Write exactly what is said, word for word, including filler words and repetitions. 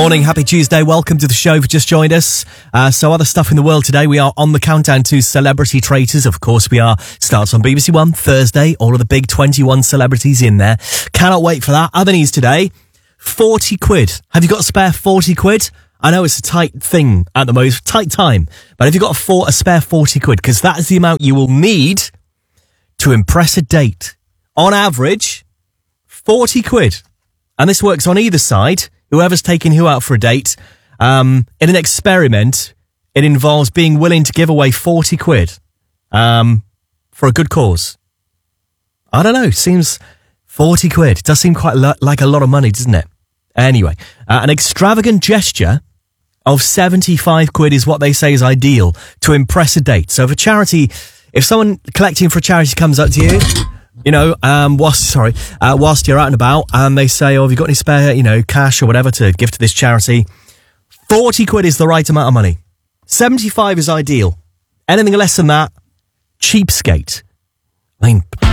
Morning, happy Tuesday. Welcome to the show if you just joined us. Uh, so other stuff in the world today. We are on the countdown to celebrity traitors. Of course we are. Starts on B B C One Thursday. All of the big twenty-one celebrities in there. Cannot wait for that. Other news today. forty quid. Have you got a spare forty quid? I know it's a tight thing at the most, tight time. But have you got a, four, a spare forty quid? Because that is the amount you will need to impress a date. On average, forty quid. And this works on either side. Whoever's taking who out for a date, um, in an experiment, it involves being willing to give away forty quid, um, for a good cause. I don't know. Seems forty quid. It does seem quite lo- like a lot of money, doesn't it? Anyway, uh, an extravagant gesture of seventy-five quid is what they say is ideal to impress a date. So for charity, if someone collecting for a charity comes up to you, you know, um, whilst, sorry, uh, whilst you're out and about, and they say, oh, have you got any spare, you know, cash or whatever to give to this charity? forty quid is the right amount of money. seventy-five is ideal. Anything less than that, cheapskate. I mean,